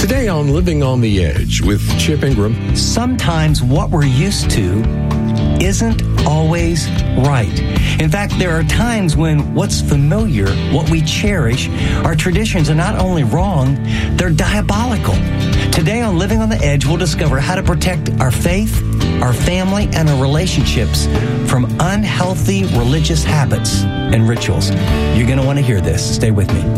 Today on Living on the Edge with Chip Ingram. Sometimes what we're used to isn't always right. In fact, there are times when what's familiar, what we cherish, our traditions are not only wrong, they're diabolical. Today on Living on the Edge, we'll discover how to protect our faith, our family, and our relationships from unhealthy religious habits and rituals. You're going to want to hear this. Stay with me.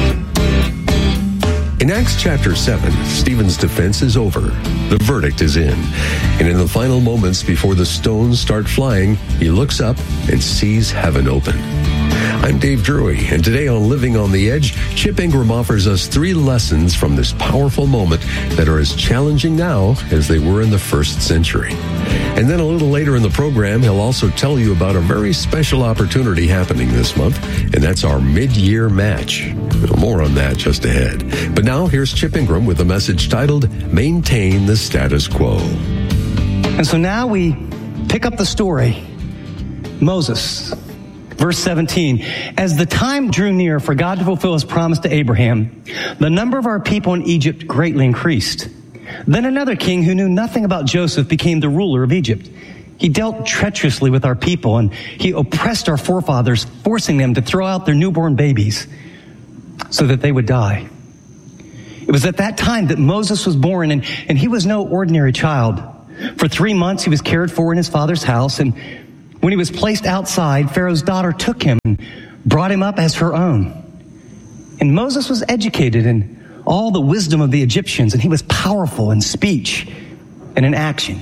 In Acts chapter 7, Stephen's defense is over. The verdict is in. And in the final moments before the stones start flying, he looks up and sees heaven open. I'm Dave Drury, and today on Living on the Edge, Chip Ingram offers us 3 lessons from this powerful moment that are as challenging now as they were in the first century. And then a little later in the program, he'll also tell you about a very special opportunity happening this month, and that's our mid-year match. More on that just ahead. But now, here's Chip Ingram with a message titled, Maintain the Status Quo. And so now we pick up the story. Moses, verse 17. As the time drew near for God to fulfill his promise to Abraham, the number of our people in Egypt greatly increased. Then another king who knew nothing about Joseph became the ruler of Egypt. He dealt treacherously with our people, and he oppressed our forefathers, forcing them to throw out their newborn babies so that they would die. It was at that time that Moses was born, and he was no ordinary child. For 3 months he was cared for in his father's house, and when he was placed outside, Pharaoh's daughter took him and brought him up as her own. And Moses was educated in all the wisdom of the Egyptians, and he was powerful in speech and in action.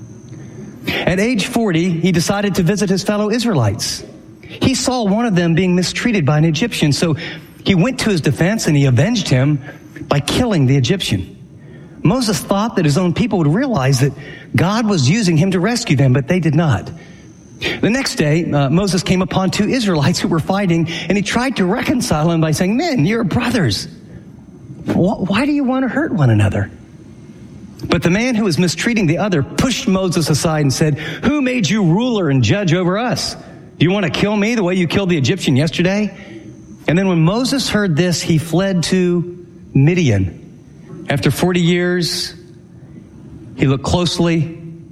At age 40, he decided to visit his fellow Israelites. He saw one of them being mistreated by an Egyptian, so he went to his defense and he avenged him by killing the Egyptian. Moses thought that his own people would realize that God was using him to rescue them, but they did not. The next day, Moses came upon 2 Israelites who were fighting, and he tried to reconcile them by saying, "Men, you're brothers. Why do you want to hurt one another?" But the man who was mistreating the other pushed Moses aside and said, "Who made you ruler and judge over us? Do you want to kill me the way you killed the Egyptian yesterday?" And then when Moses heard this, he fled to Midian. After 40 years, he looked closely,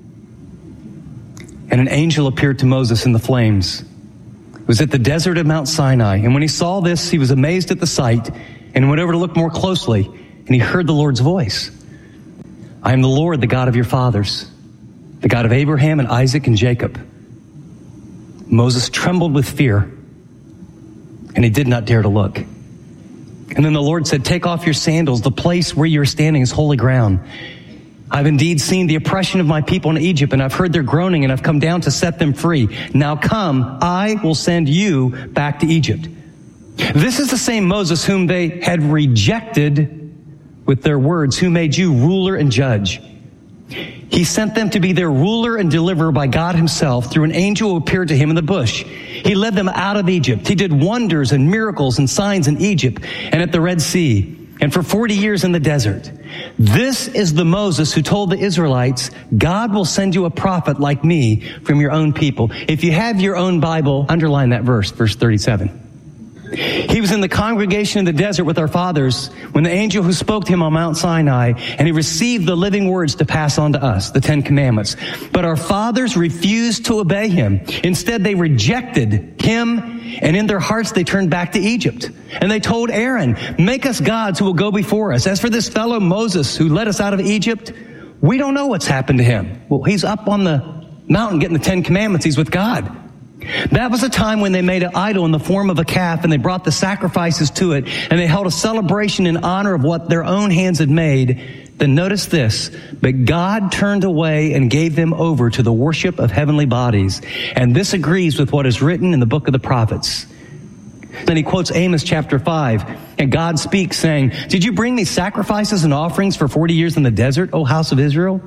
and an angel appeared to Moses in the flames. It was at the desert of Mount Sinai. And when he saw this, he was amazed at the sight and went over to look more closely, and he heard the Lord's voice. "I am the Lord, the God of your fathers, the God of Abraham and Isaac and Jacob." Moses trembled with fear, and he did not dare to look. And then the Lord said, "Take off your sandals. The place where you are standing is holy ground. I've indeed seen the oppression of my people in Egypt, and I've heard their groaning, and I've come down to set them free. Now come, I will send you back to Egypt." This is the same Moses whom they had rejected with their words, "Who made you ruler and judge?" He sent them to be their ruler and deliverer by God himself through an angel who appeared to him in the bush. He led them out of Egypt. He did wonders and miracles and signs in Egypt and at the Red Sea, and for 40 years in the desert. This is the Moses who told the Israelites, "God will send you a prophet like me from your own people." If you have your own Bible, underline that verse 37. He was in the congregation in the desert with our fathers when the angel who spoke to him on Mount Sinai, and he received the living words to pass on to us, the 10 Commandments. But our fathers refused to obey him. Instead, they rejected him, and in their hearts they turned back to Egypt. And they told Aaron, "Make us gods who will go before us. As for this fellow Moses who led us out of Egypt, we don't know what's happened to him." Well, he's up on the mountain getting the 10 Commandments. He's with God. That was a time when they made an idol in the form of a calf, and they brought the sacrifices to it, and they held a celebration in honor of what their own hands had made. Then notice this, "But God turned away and gave them over to the worship of heavenly bodies." And this agrees with what is written in the book of the prophets. Then he quotes Amos chapter 5, and God speaks saying, "Did you bring these sacrifices and offerings for 40 years in the desert, O house of Israel?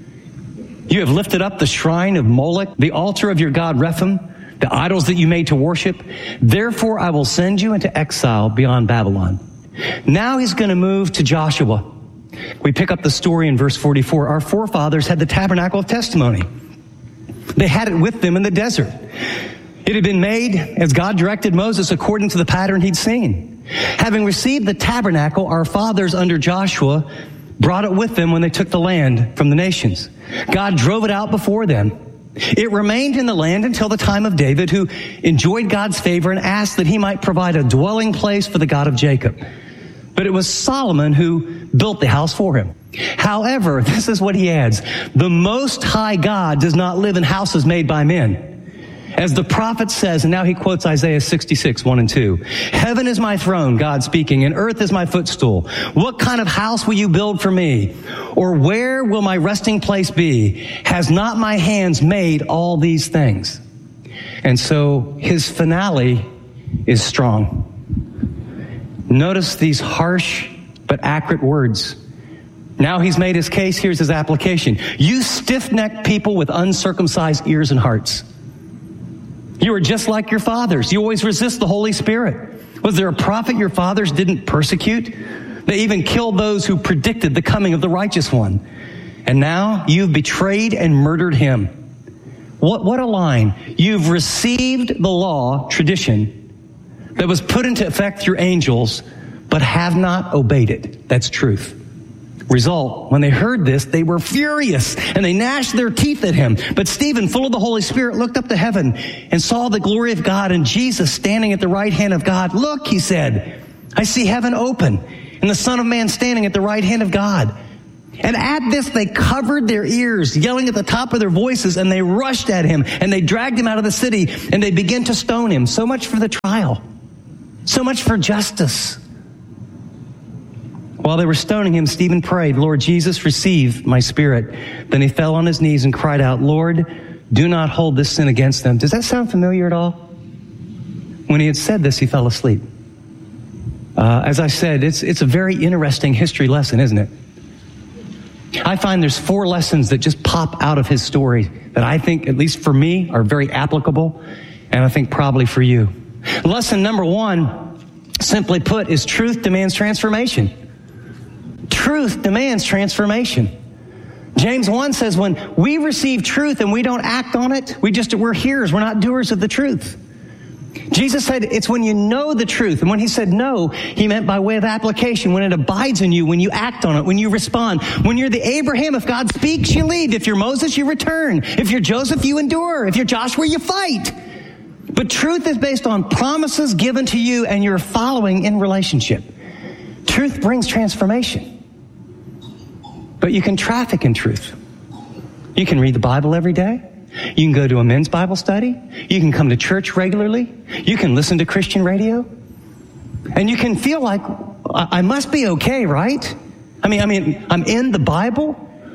You have lifted up the shrine of Moloch, the altar of your god Rephaim, the idols that you made to worship. Therefore I will send you into exile beyond Babylon." Now he's going to move to Joshua. We pick up the story in verse 44. Our forefathers had the tabernacle of testimony. They had it with them in the desert. It had been made as God directed Moses according to the pattern he'd seen. Having received the tabernacle, our fathers under Joshua brought it with them when they took the land from the nations. God drove it out before them. It remained in the land until the time of David, who enjoyed God's favor and asked that he might provide a dwelling place for the God of Jacob. But it was Solomon who built the house for him. However, this is what he adds: the Most High God does not live in houses made by men. As the prophet says, and now he quotes Isaiah 66, 1 and 2. Heaven is my throne, God speaking, and earth is my footstool. What kind of house will you build for me? Or where will my resting place be? Has not my hands made all these things? And so his finale is strong. Notice these harsh but accurate words. Now he's made his case. Here's his application. You stiff-necked people with uncircumcised ears and hearts. You are just like your fathers. You always resist the Holy Spirit. Was there a prophet your fathers didn't persecute? They even killed those who predicted the coming of the righteous one. And now you've betrayed and murdered him. What a line. You've received the law, tradition, that was put into effect through angels, but have not obeyed it. That's truth. Result, when they heard this, they were furious and they gnashed their teeth at him. But Stephen, full of the Holy Spirit, looked up to heaven and saw the glory of God and Jesus standing at the right hand of God. Look, he said, I see heaven open and the Son of Man standing at the right hand of God. And at this, they covered their ears, yelling at the top of their voices, and they rushed at him and they dragged him out of the city and they began to stone him. So much for the trial. So much for justice. While they were stoning him, Stephen prayed, Lord Jesus, receive my spirit. Then he fell on his knees and cried out, Lord, do not hold this sin against them. Does that sound familiar at all? When he had said this, he fell asleep. As I said, it's a very interesting history lesson, isn't it? I find there's 4 lessons that just pop out of his story that I think, at least for me, are very applicable, and I think probably for you. Lesson number 1, simply put, is truth demands transformation. Truth demands transformation. James 1 says when we receive truth and we don't act on it, we're hearers, we're not doers of the truth. Jesus said it's when you know the truth. And when he said no, he meant by way of application, when it abides in you, when you act on it, when you respond. When you're the Abraham, if God speaks, you leave. If you're Moses, you return. If you're Joseph, you endure. If you're Joshua, you fight. But truth is based on promises given to you and you're following in relationship. Truth brings transformation. But you can traffic in truth. You can read the Bible every day. You can go to a men's Bible study. You can come to church regularly. You can listen to Christian radio. And you can feel like, I must be okay, right? I mean, I'm in the Bible.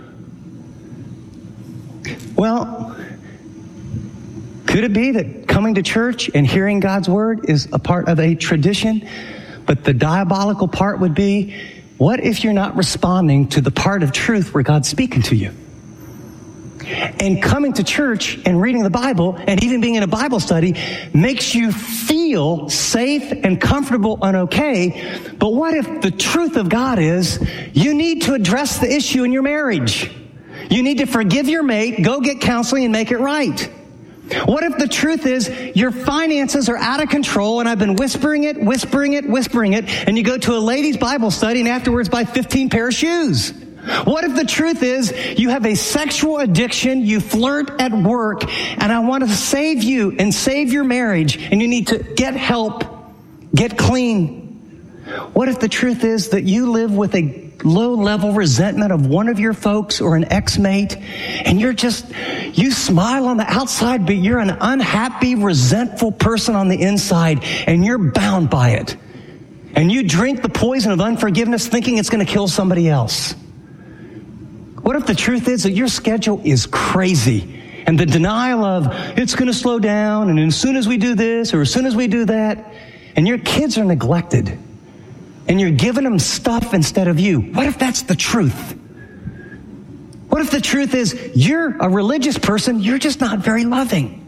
Well, could it be that coming to church and hearing God's word is a part of a tradition? But the diabolical part would be, what if you're not responding to the part of truth where God's speaking to you? And coming to church and reading the Bible and even being in a Bible study makes you feel safe and comfortable and okay. But what if the truth of God is you need to address the issue in your marriage? You need to forgive your mate, go get counseling and make it right. What if the truth is your finances are out of control and I've been whispering it, and you go to a ladies' Bible study and afterwards buy 15 pair of shoes? What if the truth is you have a sexual addiction, you flirt at work, and I want to save you and save your marriage, and you need to get help, get clean? What if the truth is that you live with a low-level resentment of one of your folks or an ex-mate, and you smile on the outside, but you're an unhappy, resentful person on the inside, and you're bound by it. And you drink the poison of unforgiveness thinking it's going to kill somebody else. What if the truth is that your schedule is crazy and the denial of it's going to slow down and as soon as we do this or as soon as we do that, and your kids are neglected and you're giving them stuff instead of you? What if that's the truth? What if the truth is you're a religious person, you're just not very loving?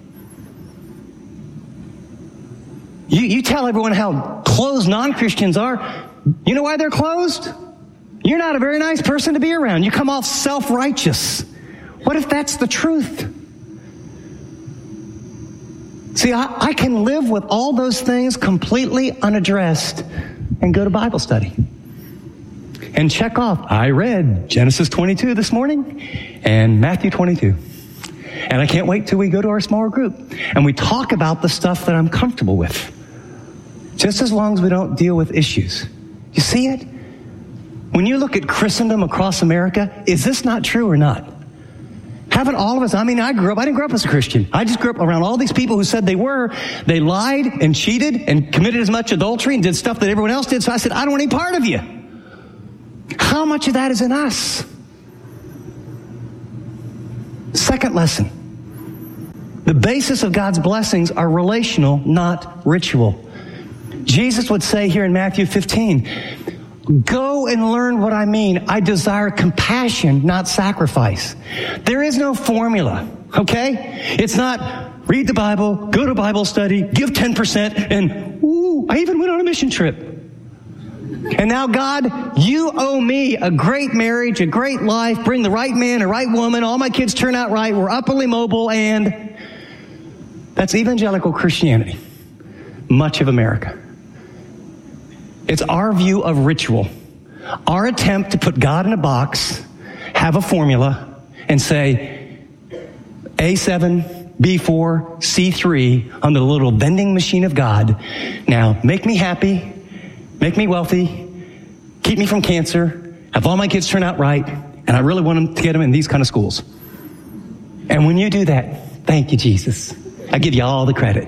You tell everyone how closed non-Christians are. You know why they're closed? You're not a very nice person to be around. You come off self-righteous. What if that's the truth? See, I can live with all those things completely unaddressed and go to Bible study. and check off, I read Genesis 22 this morning and Matthew 22. And I can't wait till we go to our smaller group and we talk about the stuff that I'm comfortable with. Just as long as we don't deal with issues. You see it? When you look at Christendom across America, is this not true or not? Haven't all of us, I didn't grow up as a Christian. I just grew up around all these people who said they lied and cheated and committed as much adultery and did stuff that everyone else did. So I said, I don't want any part of you. How much of that is in us? Second lesson. The basis of God's blessings are relational, not ritual. Jesus would say here in Matthew 15, go and learn what I mean. I desire compassion, not sacrifice. There is no formula, okay? It's not read the Bible, go to Bible study, give 10%, and I even went on a mission trip. And now, God, you owe me a great marriage, a great life, bring the right man, a right woman, all my kids turn out right, we're upwardly mobile, and that's evangelical Christianity. Much of America. It's our view of ritual. Our attempt to put God in a box, have a formula, and say, A7, B4, C3 on the little vending machine of God. Now, make me happy, make me wealthy, keep me from cancer, have all my kids turn out right, and I really want them to get them in these kind of schools. And when you do that, thank you, Jesus. I give you all the credit.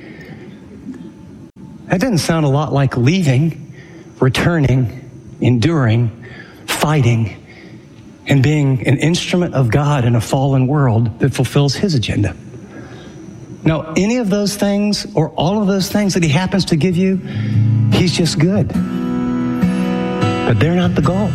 That doesn't sound a lot like leaving, returning, enduring, fighting, and being an instrument of God in a fallen world that fulfills His agenda. Now, any of those things or all of those things that He happens to give you, He's just good. But they're not the goal.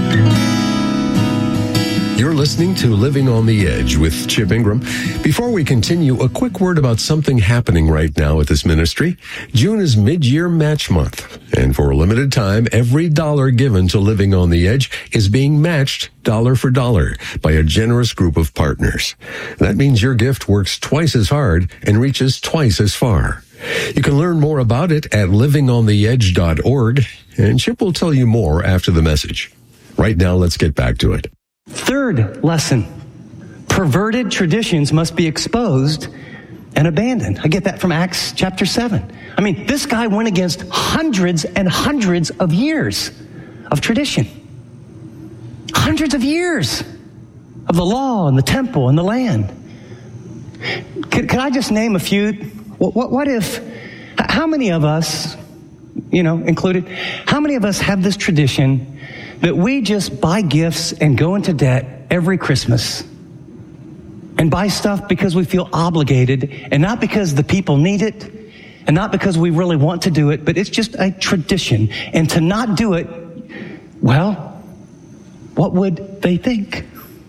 You're listening to Living on the Edge with Chip Ingram. Before we continue, a quick word about something happening right now at this ministry. June is mid-year match month, and for a limited time, every dollar given to Living on the Edge is being matched dollar for dollar by a generous group of partners. That means your gift works twice as hard and reaches twice as far. You can learn more about it at livingontheedge.org, and Chip will tell you more after the message. Right now, let's get back to it. Third lesson, perverted traditions must be exposed and abandoned. I get that from Acts chapter 7. This guy went against hundreds and hundreds of years of tradition. Hundreds of years of the law and the temple and the land. Could I just name a few? What if, how many of us, included, how many of us have this tradition that we just buy gifts and go into debt every Christmas and buy stuff because we feel obligated and not because the people need it and not because we really want to do it, but it's just a tradition. And to not do it, well, what would they think?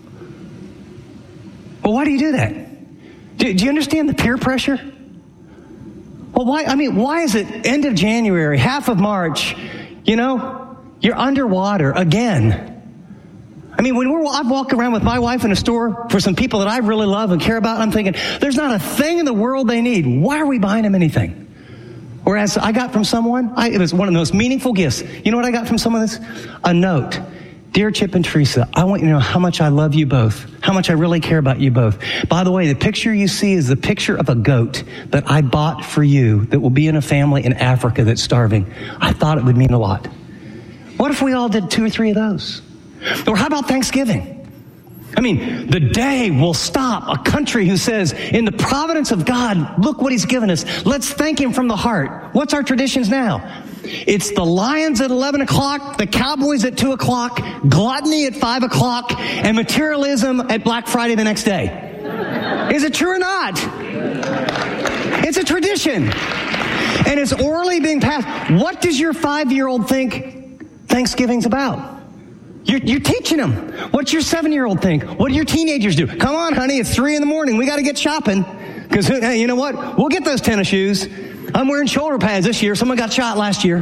Well, why do you do that? Do you understand the peer pressure? Well, why is it end of January, half of March, you're underwater again. When I walk around with my wife in a store for some people that I really love and care about, I'm thinking, there's not a thing in the world they need. Why are we buying them anything? Whereas I got from someone, it was one of the most meaningful gifts. You know what I got from someone? A note. Dear Chip and Teresa, I want you to know how much I love you both, how much I really care about you both. By the way, the picture you see is the picture of a goat that I bought for you that will be in a family in Africa that's starving. I thought it would mean a lot. What if we all did 2 or 3 of those? Or how about Thanksgiving? The day will stop a country who says, in the providence of God, look what He's given us. Let's thank Him from the heart. What's our traditions now? It's the Lions at 11 o'clock, the Cowboys at 2 o'clock, gluttony at 5 o'clock, and materialism at Black Friday the next day. Is it true or not? It's a tradition. And it's orally being passed. What does your 5-year-old think Thanksgiving's about? You're teaching them. What's your 7-year-old think? What do your teenagers do? Come on, honey, it's 3 a.m. We got to get shopping. Because, hey, you know what? We'll get those tennis shoes. I'm wearing shoulder pads this year. Someone got shot last year.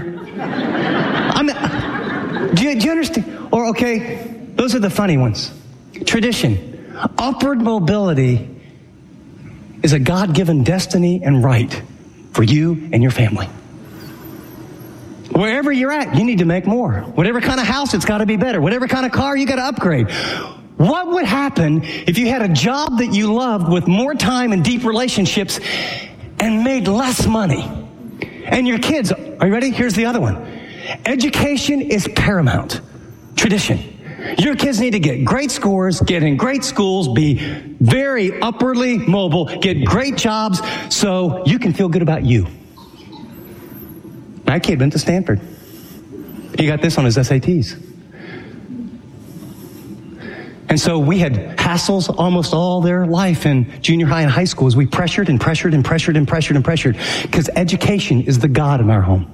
Do you understand? Or, okay, those are the funny ones. Tradition. Upward mobility is a God-given destiny and right for you and your family. Wherever you're at, you need to make more. Whatever kind of house, it's got to be better. Whatever kind of car, you got to upgrade. What would happen if you had a job that you loved with more time and deep relationships and made less money? And your kids, are you ready? Here's the other one. Education is paramount. Tradition. Your kids need to get great scores, get in great schools, be very upwardly mobile, get great jobs so you can feel good about you. My kid went to Stanford. He got this on his SATs. And so we had hassles almost all their life in junior high and high school as we pressured because education is the God in our home.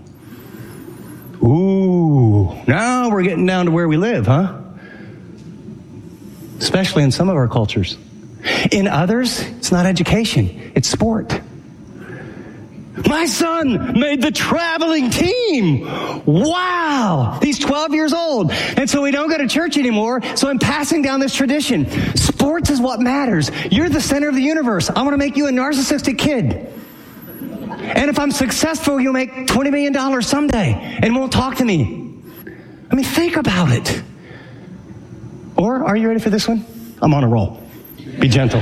Ooh, now we're getting down to where we live, huh? Especially in some of our cultures. In others, it's not education, it's sport. My son made the traveling team. Wow. He's 12 years old. And so we don't go to church anymore. So I'm passing down this tradition. Sports is what matters. You're the center of the universe. I want to make you a narcissistic kid. And if I'm successful, you'll make $20 million someday and won't talk to me. I mean, think about it. Or, are you ready for this one? I'm on a roll. Be gentle.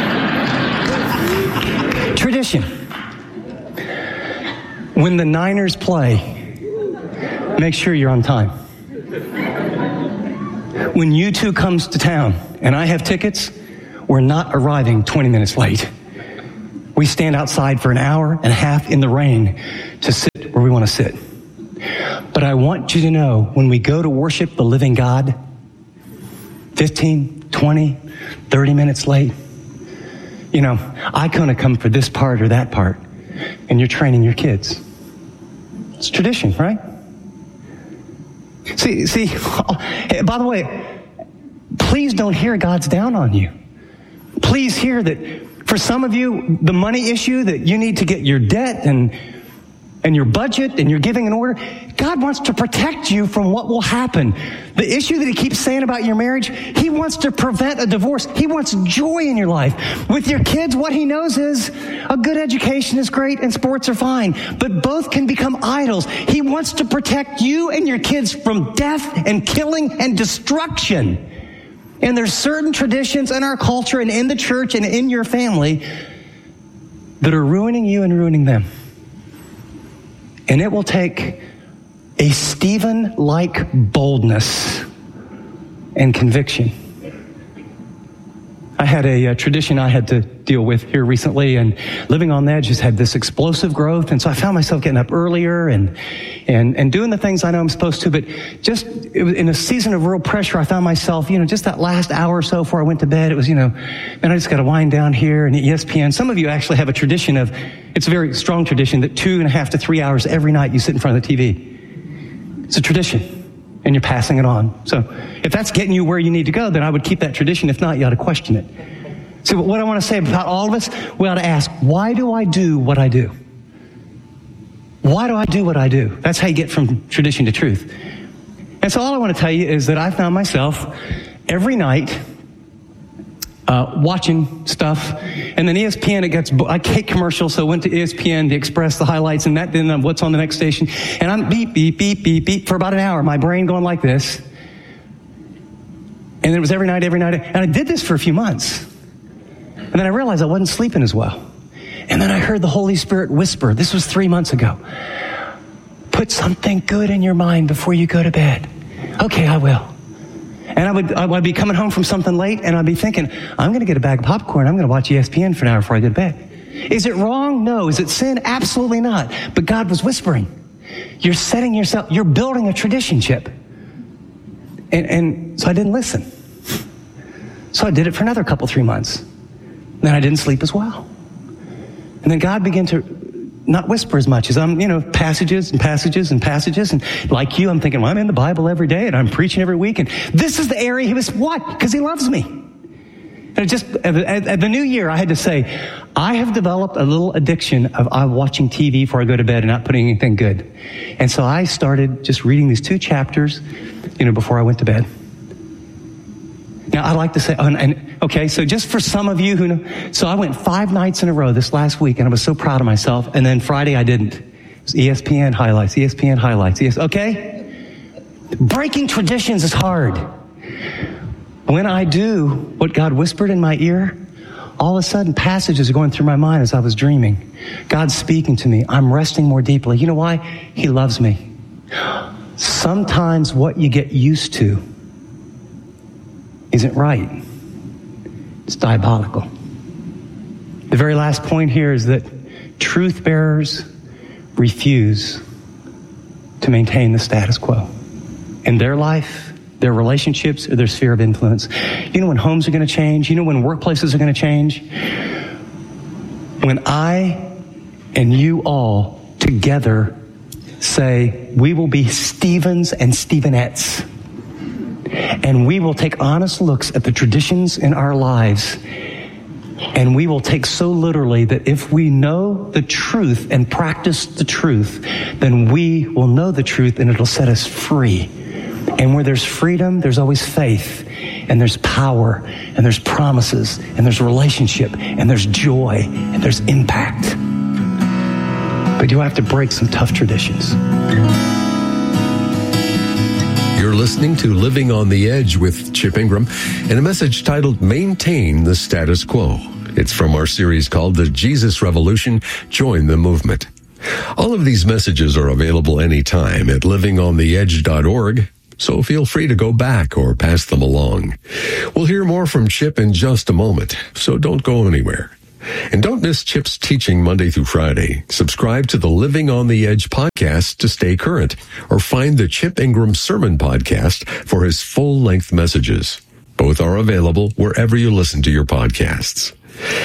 Tradition. When the Niners play, make sure you're on time. When U2 comes to town and I have tickets, we're not arriving 20 minutes late. We stand outside for an hour and a half in the rain to sit where we want to sit. But I want you to know, when we go to worship the living God, 15, 20, 30 minutes late, you know, I kind of come for this part or that part, and you're training your kids. It's tradition, right? See, by the way, please don't hear God's down on you. Please hear that for some of you, the money issue that you need to get your debt and your budget and your giving in order, God wants to protect you from what will happen. The issue that he keeps saying about your marriage, he wants to prevent a divorce. He wants joy in your life. With your kids, what he knows is a good education is great and sports are fine, but both can become idols. He wants to protect you and your kids from death and killing and destruction. And there's certain traditions in our culture and in the church and in your family that are ruining you and ruining them. And it will take a Stephen-like boldness and conviction. I had a tradition I had to deal with here recently, and Living on the Edge has had this explosive growth, and so I found myself getting up earlier and doing the things I know I'm supposed to, but just in a season of real pressure, I found myself, just that last hour or so before I went to bed, it was, man, I just got to wind down here and ESPN. Some of you actually have a tradition of, it's a very strong tradition that 2.5 to 3 hours every night you sit in front of the TV. It's a tradition, and you're passing it on. So if that's getting you where you need to go, then I would keep that tradition. If not, you ought to question it. So what I want to say about all of us, we ought to ask, why do I do what I do? Why do I do what I do? That's how you get from tradition to truth. And so all I want to tell you is that I found myself every night watching stuff, and then ESPN, I hate commercials, so I went to ESPN, the Express, the highlights, and then what's on the next station, and I'm beep, beep, beep, beep, beep, for about an hour, my brain going like this, and it was every night, and I did this for a few months, and then I realized I wasn't sleeping as well, and then I heard the Holy Spirit whisper, this was 3 months ago, put something good in your mind before you go to bed. Okay, I will. And I would be coming home from something late, and I'd be thinking, I'm going to get a bag of popcorn. I'm going to watch ESPN for an hour before I go to bed. Is it wrong? No. Is it sin? Absolutely not. But God was whispering. You're building a tradition, Chip. And so I didn't listen. So I did it for another 3 months. Then I didn't sleep as well. And then God began to not whisper as much as I'm, passages and passages and passages. And like you, I'm thinking, well, I'm in the Bible every day and I'm preaching every week. And this is the area he was, what? Because he loves me. And at the new year, I had to say, I have developed a little addiction of watching TV before I go to bed and not putting anything good. And so I started just reading these 2 chapters, before I went to bed. Now, I'd like to say, okay, so just for some of you who know, so I went 5 nights in a row this last week, and I was so proud of myself, and then Friday I didn't. ESPN highlights, ESPN highlights. Okay? Breaking traditions is hard. When I do what God whispered in my ear, all of a sudden passages are going through my mind as I was dreaming. God's speaking to me. I'm resting more deeply. You know why? He loves me. Sometimes what you get used to isn't right. It's diabolical. The very last point here is that truth bearers refuse to maintain the status quo in their life, their relationships, or their sphere of influence. You know when homes are going to change? You know when workplaces are going to change? When I and you all together say, we will be Stevens and Stevenettes, and we will take honest looks at the traditions in our lives, and we will take so literally that if we know the truth and practice the truth, then we will know the truth and it'll set us free. And where there's freedom, there's always faith, and there's power, and there's promises, and there's relationship, and there's joy, and there's impact. But you have to break some tough traditions. You're listening to Living on the Edge with Chip Ingram and a message titled Maintain the Status Quo. It's from our series called The Jesus Revolution, Join the Movement. All of these messages are available anytime at livingontheedge.org, so feel free to go back or pass them along. We'll hear more from Chip in just a moment, so don't go anywhere. And don't miss Chip's teaching Monday through Friday. Subscribe to the Living on the Edge podcast to stay current, or find the Chip Ingram Sermon Podcast for his full-length messages. Both are available wherever you listen to your podcasts.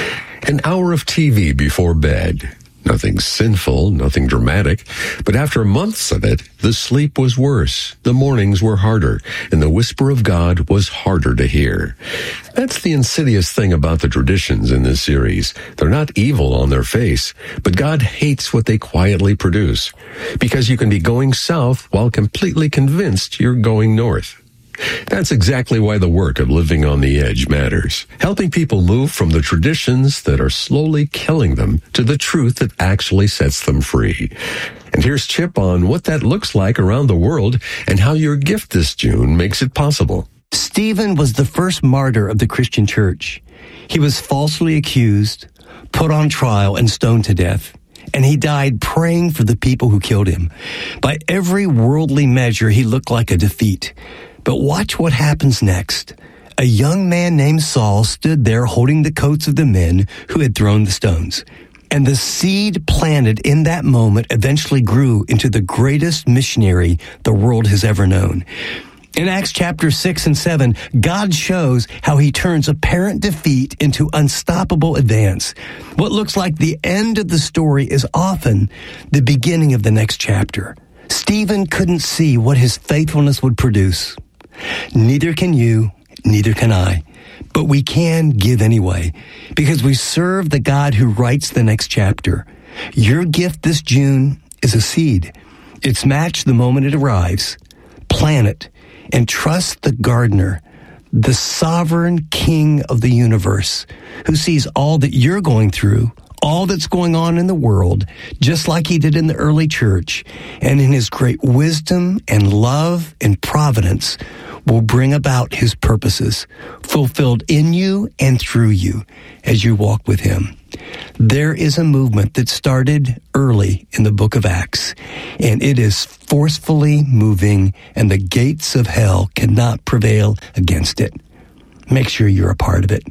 An hour of TV before bed. Nothing sinful, nothing dramatic, but after months of it, the sleep was worse, the mornings were harder, and the whisper of God was harder to hear. That's the insidious thing about the traditions in this series. They're not evil on their face, but God hates what they quietly produce, because you can be going south while completely convinced you're going north. That's exactly why the work of Living on the Edge matters, helping people move from the traditions that are slowly killing them to the truth that actually sets them free. And here's Chip on what that looks like around the world and how your gift this June makes it possible. Stephen was the first martyr of the Christian church. He was falsely accused, put on trial, and stoned to death. And he died praying for the people who killed him. By every worldly measure, he looked like a defeat. But watch what happens next. A young man named Saul stood there holding the coats of the men who had thrown the stones. And the seed planted in that moment eventually grew into the greatest missionary the world has ever known. In Acts chapter 6 and 7, God shows how he turns apparent defeat into unstoppable advance. What looks like the end of the story is often the beginning of the next chapter. Stephen couldn't see what his faithfulness would produce. Neither can you, neither can I. But we can give anyway, because we serve the God who writes the next chapter. Your gift this June is a seed. It's matched the moment it arrives. Plant it and trust the gardener, the sovereign king of the universe, who sees all that you're going through, all that's going on in the world, just like he did in the early church, and in his great wisdom and love and providence will bring about his purposes, fulfilled in you and through you as you walk with him. There is a movement that started early in the book of Acts, and it is forcefully moving, and the gates of hell cannot prevail against it. Make sure you're a part of it.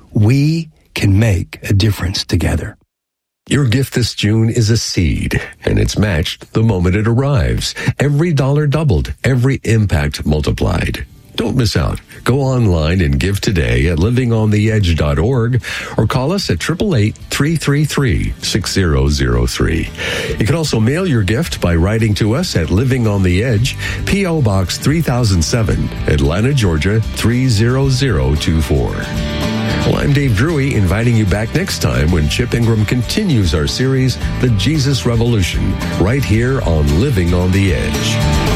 We can make a difference together. Your gift this June is a seed, and it's matched the moment it arrives. Every dollar doubled, every impact multiplied. Don't miss out. Go online and give today at livingontheedge.org or call us at 888-333-6003. You can also mail your gift by writing to us at Living on the Edge, P.O. Box 3007, Atlanta, Georgia 30024. Well, I'm Dave Drury, inviting you back next time when Chip Ingram continues our series, The Jesus Revolution, right here on Living on the Edge.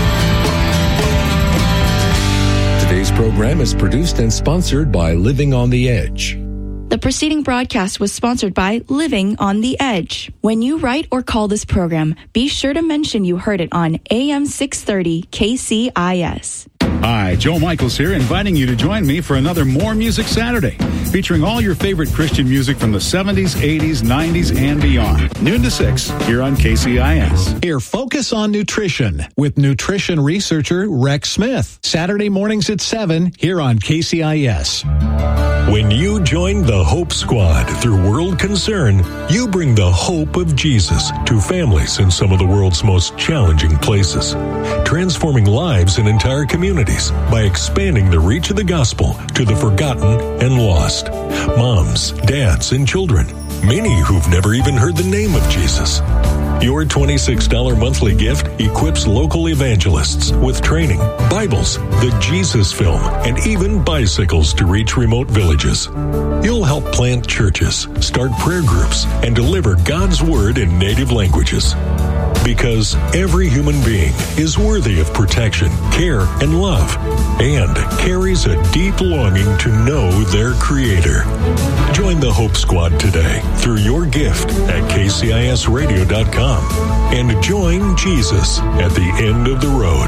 Today's program is produced and sponsored by Living on the Edge. The preceding broadcast was sponsored by Living on the Edge. When you write or call this program, be sure to mention you heard it on AM 630 KCIS. Hi, Joe Michaels here, inviting you to join me for another More Music Saturday, featuring all your favorite Christian music from the 70s, 80s, 90s, and beyond. Noon to 6 here on KCIS. Here, Focus on Nutrition with nutrition researcher Rex Smith. Saturday mornings at 7 here on KCIS. When you join the Hope Squad through World Concern, you bring the hope of Jesus to families in some of the world's most challenging places, transforming lives in entire communities by expanding the reach of the gospel to the forgotten and lost. Moms, dads, and children, many who've never even heard the name of Jesus. Your $26 monthly gift equips local evangelists with training, Bibles, the Jesus film, and even bicycles to reach remote villages. You'll help plant churches, start prayer groups, and deliver God's Word in native languages. Because every human being is worthy of protection, care, and love, and carries a deep longing to know their Creator. Join the Hope Squad today through your gift at kcisradio.com and join Jesus at the end of the road.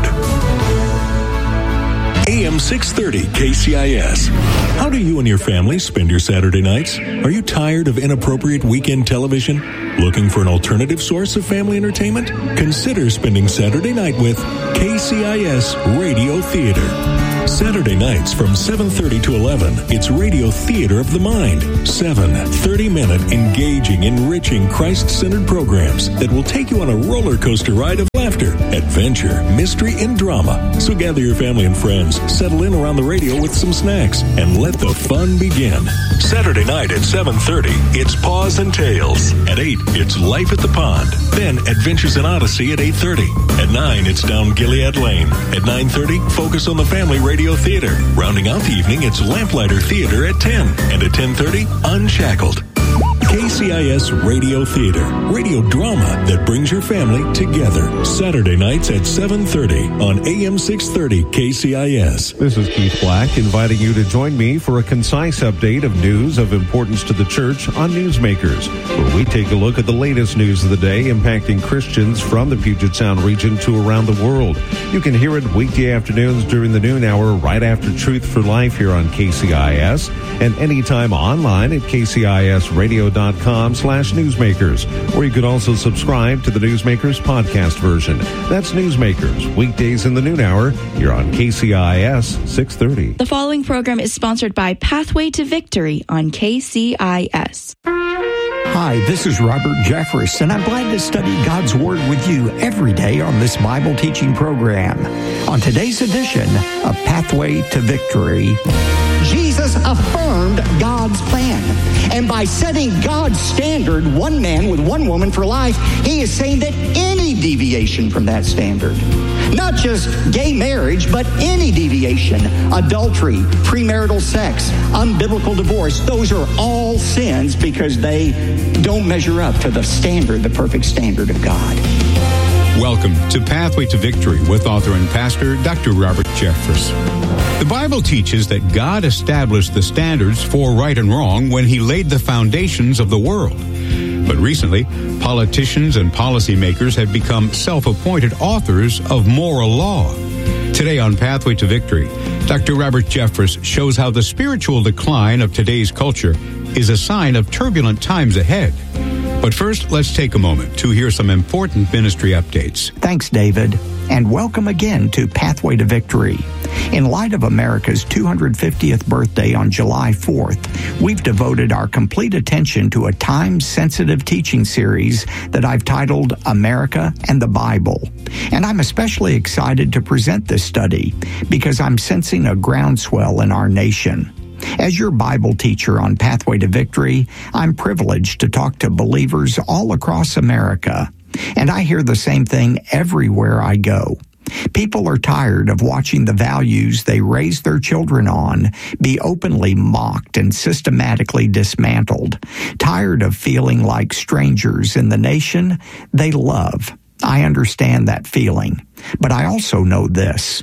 AM 630 KCIS. How do you and your family spend your Saturday nights? Are you tired of inappropriate weekend television? Looking for an alternative source of family entertainment? Consider spending Saturday night with KCIS Radio Theater. Saturday nights from 7:30 to 11, it's Radio Theater of the Mind. 7 30-minute, engaging, enriching, Christ-centered programs that will take you on a roller coaster ride of laughter, adventure, mystery, and drama. So gather your family and friends, settle in around the radio with some snacks, and let the fun begin. Saturday night at 7:30, it's Paws and Tales. At 8, it's Life at the Pond. Then Adventures in Odyssey at 8:30. At 9, it's Down Gilead Lane. At 9:30, Focus on the Family Radio Theater. Rounding out the evening, it's Lamplighter Theater at 10. And at 10:30, Unshackled. KCIS Radio Theater, radio drama that brings your family together. Saturday nights at 7:30 on AM 630 KCIS. This is Keith Black, inviting you to join me for a concise update of news of importance to the church on Newsmakers, where we take a look at the latest news of the day impacting Christians from the Puget Sound region to around the world. You can hear it weekday afternoons during the noon hour right after Truth for Life here on KCIS, and anytime online at kcisradio.com/newsmakers, or you could also subscribe to the Newsmakers podcast version. That's Newsmakers, weekdays in the noon hour here on KCIS 630. The following program is sponsored by Pathway to Victory on KCIS. Hi, this is Robert Jeffress, and I'm glad to study God's Word with you every day on this Bible teaching program. On today's edition of Pathway to Victory, Jesus affirmed God's plan. And by setting God's standard, one man with one woman for life, he is saying that any deviation from that standard, not just gay marriage, but any deviation, adultery, premarital sex, unbiblical divorce, those are all sins because they don't measure up to the standard, the perfect standard of God. Welcome to Pathway to Victory with author and pastor Dr. Robert Jeffress. The Bible teaches that God established the standards for right and wrong when he laid the foundations of the world. But recently, politicians and policymakers have become self-appointed authors of moral law. Today on Pathway to Victory, Dr. Robert Jeffress shows how the spiritual decline of today's culture is a sign of turbulent times ahead. But first, let's take a moment to hear some important ministry updates. Thanks, David, and welcome again to Pathway to Victory. In light of America's 250th birthday on July 4th, we've devoted our complete attention to a time-sensitive teaching series that I've titled America and the Bible. And I'm especially excited to present this study because I'm sensing a groundswell in our nation. As your Bible teacher on Pathway to Victory, I'm privileged to talk to believers all across America. And I hear the same thing everywhere I go. People are tired of watching the values they raise their children on be openly mocked and systematically dismantled. Tired of feeling like strangers in the nation they love. I understand that feeling. But I also know this.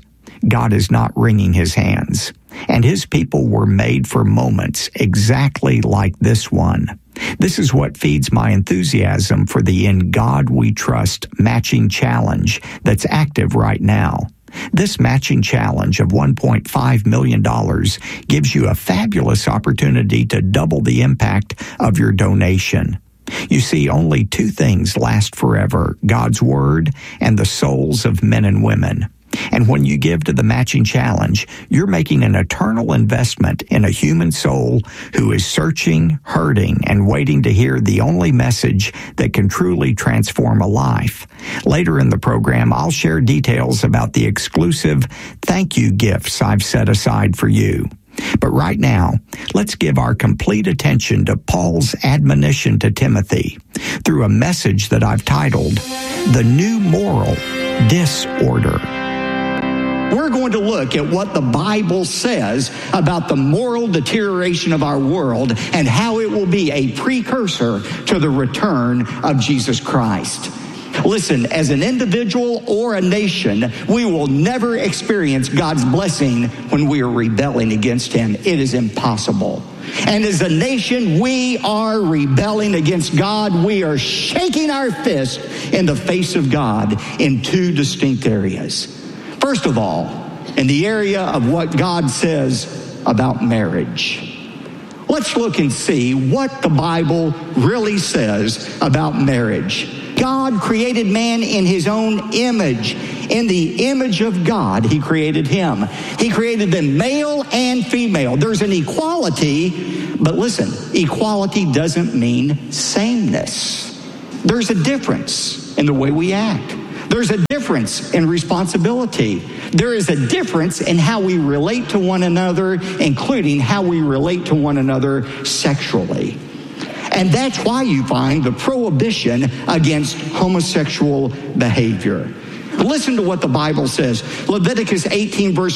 God is not wringing his hands, and his people were made for moments exactly like this one. This is what feeds my enthusiasm for the In God We Trust matching challenge that's active right now. This matching challenge of $1.5 million gives you a fabulous opportunity to double the impact of your donation. You see, only two things last forever: God's Word and the souls of men and women. And when you give to the matching challenge, you're making an eternal investment in a human soul who is searching, hurting, and waiting to hear the only message that can truly transform a life. Later in the program, I'll share details about the exclusive thank you gifts I've set aside for you. But right now, let's give our complete attention to Paul's admonition to Timothy through a message that I've titled, The New Moral Disorder. We're going to look at what the Bible says about the moral deterioration of our world and how it will be a precursor to the return of Jesus Christ. Listen, as an individual or a nation, we will never experience God's blessing when we are rebelling against him. It is impossible. And as a nation, we are rebelling against God. We are shaking our fist in the face of God in two distinct areas. First of all, in the area of what God says about marriage. Let's look and see what the Bible really says about marriage. God created man in his own image. In the image of God, he created him. He created them male and female. There's an equality, but listen, equality doesn't mean sameness. There's a difference in the way we act. There's a difference in responsibility. There is a difference in how we relate to one another, including how we relate to one another sexually. And that's why you find the prohibition against homosexual behavior. Listen to what the Bible says. Leviticus 18, verse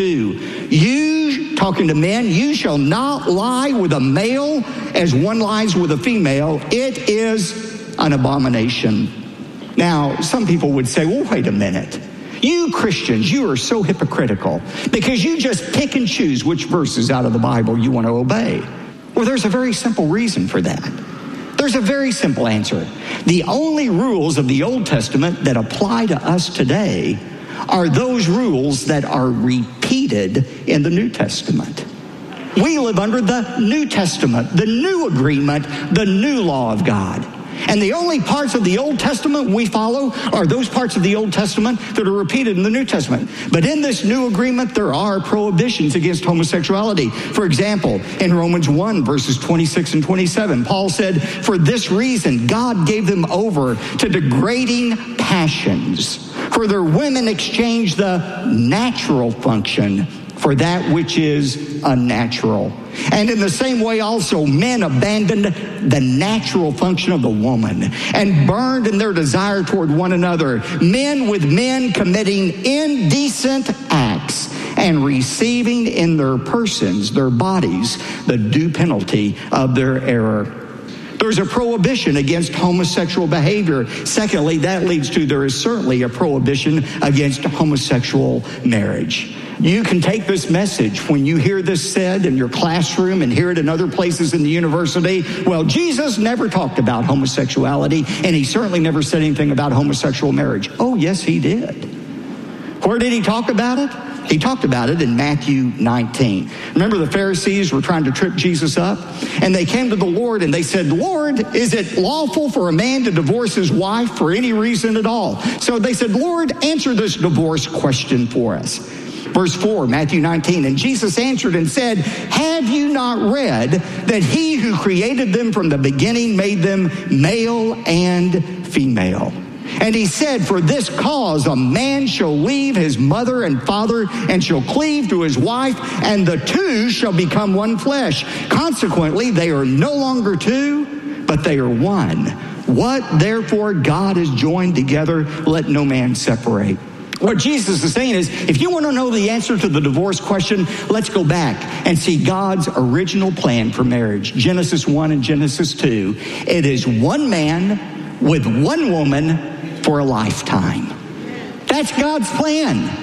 22. You, talking to men, you shall not lie with a male as one lies with a female. It is an abomination. Now, some people would say, well, wait a minute. You Christians, you are so hypocritical because you just pick and choose which verses out of the Bible you want to obey. Well, there's a very simple reason for that. There's a very simple answer. The only rules of the Old Testament that apply to us today are those rules that are repeated in the New Testament. We live under the New Testament, the new agreement, the new law of God. And the only parts of the Old Testament we follow are those parts of the Old Testament that are repeated in the New Testament. But in this new agreement, there are prohibitions against homosexuality. For example, in Romans 1, verses 26 and 27, Paul said, for this reason, God gave them over to degrading passions. For their women exchanged the natural function for that which is unnatural. And in the same way also, men abandoned the natural function of the woman and burned in their desire toward one another, men with men committing indecent acts and receiving in their persons, their bodies, the due penalty of their error. There's a prohibition against homosexual behavior. Secondly, that leads to there is certainly a prohibition against homosexual marriage. You can take this message when you hear this said in your classroom and hear it in other places in the university. Well, Jesus never talked about homosexuality, and he certainly never said anything about homosexual marriage. Oh, yes, he did. Where did he talk about it? He talked about it in Matthew 19. Remember, the Pharisees were trying to trip Jesus up? And they came to the Lord and they said, Lord, is it lawful for a man to divorce his wife for any reason at all? So they said, Lord, answer this divorce question for us. Verse 4, Matthew 19, and Jesus answered and said, have you not read that he who created them from the beginning made them male and female? And he said, for this cause a man shall leave his mother and father and shall cleave to his wife, and the two shall become one flesh. Consequently, they are no longer two, but they are one. What therefore God has joined together, let no man separate. What Jesus is saying is, if you want to know the answer to the divorce question, let's go back and see God's original plan for marriage. Genesis 1 and Genesis 2. It is one man with one woman for a lifetime. That's God's plan.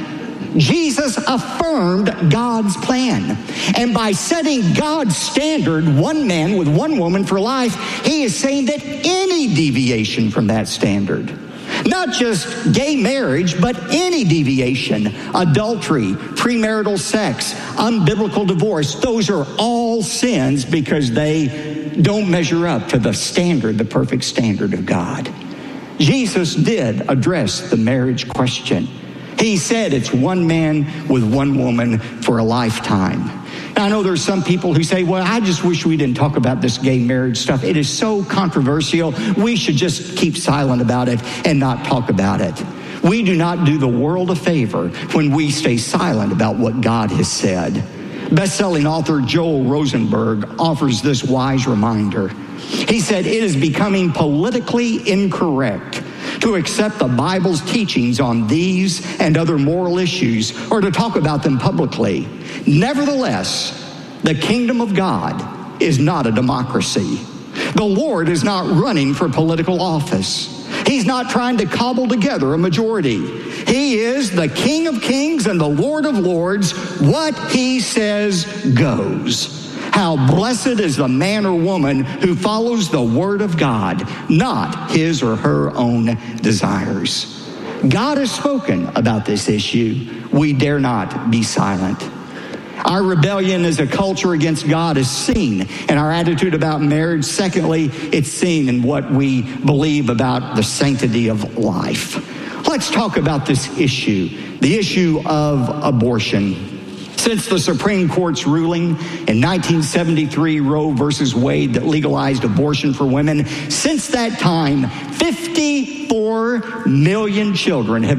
Jesus affirmed God's plan. And by setting God's standard, one man with one woman for life, he is saying that any deviation from that standard, not just gay marriage, but any deviation, adultery, premarital sex, unbiblical divorce, those are all sins because they don't measure up to the standard, the perfect standard of God. Jesus did address the marriage question. He said it's one man with one woman for a lifetime. Now, I know there's some people who say, well, I just wish we didn't talk about this gay marriage stuff. It is so controversial. We should just keep silent about it and not talk about it. We do not do the world a favor when we stay silent about what God has said. Best-selling author Joel Rosenberg offers this wise reminder. He said, it is becoming politically incorrect to accept the Bible's teachings on these and other moral issues or to talk about them publicly. Nevertheless, the kingdom of God is not a democracy. The Lord is not running for political office. He's not trying to cobble together a majority. He is the King of Kings and the Lord of Lords. What he says goes. How blessed is the man or woman who follows the word of God, not his or her own desires. God has spoken about this issue. We dare not be silent. Our rebellion as a culture against God is seen in our attitude about marriage. Secondly, it's seen in what we believe about the sanctity of life. Let's talk about this issue, the issue of abortion. Since the Supreme Court's ruling in 1973, Roe versus Wade, that legalized abortion for women, since that time, 54 million children have